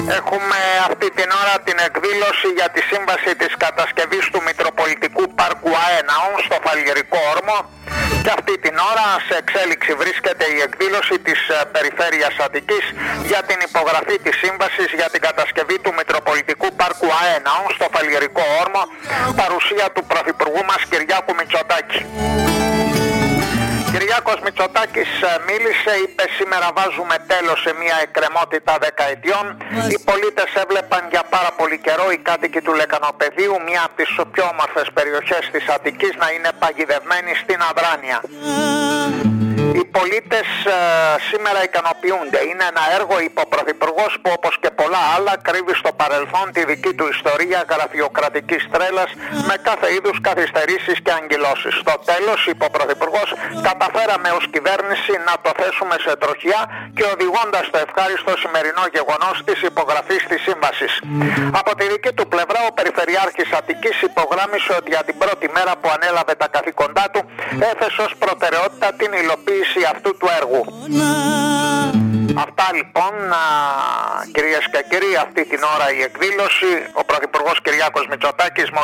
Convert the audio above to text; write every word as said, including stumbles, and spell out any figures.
Έχουμε αυτή την ώρα την εκδήλωση για τη σύμβαση της κατασκευής του Μητροπολιτικού Πάρκου ΑΕ Ναών στο Φαλιρικό Όρμο, και αυτή την ώρα σε εξέλιξη βρίσκεται η εκδήλωση της Περιφέρειας Αττικής για την υπογραφή της σύμβασης για την κατασκευή του Μητροπολιτικού Πάρκου ΑΕ Ναών στο Φαλιρικό Όρμο, παρουσία του Πρωθυπουργού μας Κυριάκου Μητσοτάκη. Κυριάκος Μητσοτάκης μίλησε, είπε: σήμερα βάζουμε τέλος σε μια εκκρεμότητα δεκαετιών. Οι πολίτες έβλεπαν για πάρα πολύ καιρό οι κάτοικοι του Λεκανοπεδίου, μια από τις πιο όμορφες περιοχές της Αττικής, να είναι παγιδευμένοι στην αδράνεια. Οι πολίτες ε, σήμερα ικανοποιούνται. Είναι ένα έργο, είπε ο Πρωθυπουργός, που όπως και πολλά άλλα κρύβει στο παρελθόν τη δική του ιστορία γραφειοκρατικής τρέλας με κάθε είδους καθυστερήσεις και αγκυλώσεις. Στο τέλος, είπε ο Πρωθυπουργός, καταφέραμε ως κυβέρνηση να το θέσουμε σε τροχιά και οδηγώντας το ευχάριστο σημερινό γεγονός της υπογραφής της σύμβασης. Από τη δική του πλευρά, ο Περιφερειάρχης Αττικής υπογράμμισε ότι για την πρώτη μέρα που ανέλαβε τα καθήκοντά του έθεσε ως προτεραιότητα την υλοποίηση αυτού του έργου. Αυτά λοιπόν, κυρίες και κύριοι, αυτή την ώρα η εκδήλωση. Ο Πρωθυπουργός Κυριάκος Μητσοτάκης